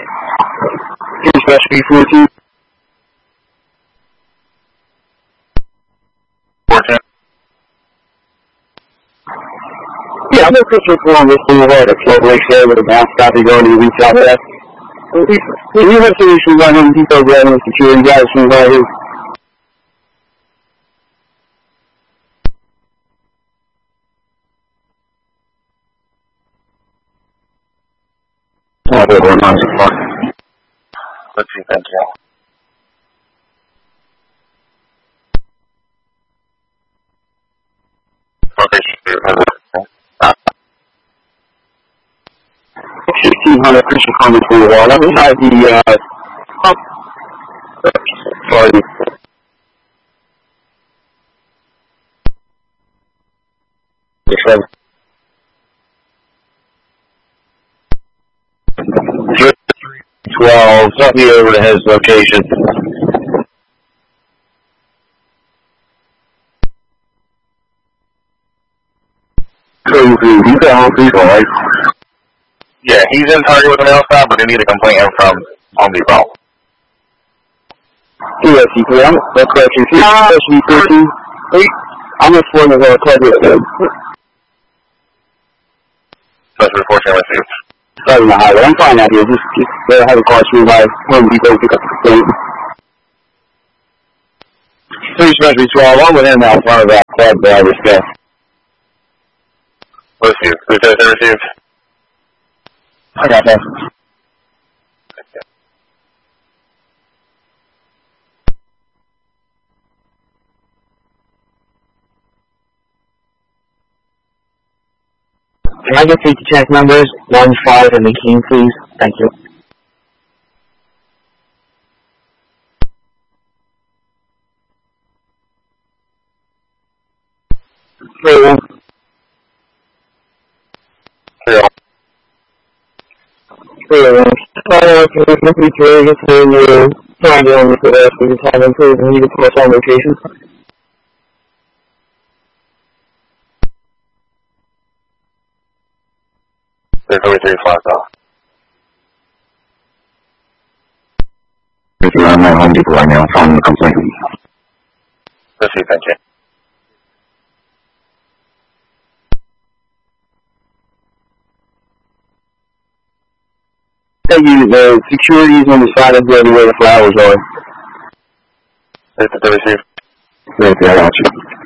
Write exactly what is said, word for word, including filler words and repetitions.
Here's recipe fourteen. fourteen. Yeah, I'm going to put your form with the water at Float Lake there with a bounce stop to go and reach out there. If you have some issues on Home Depot grabbing the security guys from right here. Oh, but we're not so far. Let's see, thank you. sixteen hundred Christian Commons for the wall. That was how the, uh, oh, sorry. twelve, sent me over to his location. He's got Home Depot, right? Yeah, he's in Target with a mail stop, but they need a complaint in from Home Depot. Yes, you can. That's correct. If you have fourteen, I'm going to form the whole credit. Special fourteen received. Sorry, on the highway. I'm fine out here. Just, just uh, have a car through by Home Depot pick up the complaint. Three Specialty twelve, I'm with him out front of that club that I discussed. Received. Who says they received? I got that. Can I get the check numbers, one, five, and the key, please? Thank you. Three, one. Three, one. Three, one. I want to look at you just when you're trying to only for us, we just have improved and you can put us on location. There's only three flags off. If you're on my Home Depot right now, I'm the complaint. Received, thank you. Thank you. The security is on the side of where the flowers are. Is it the received? Right there, I got you.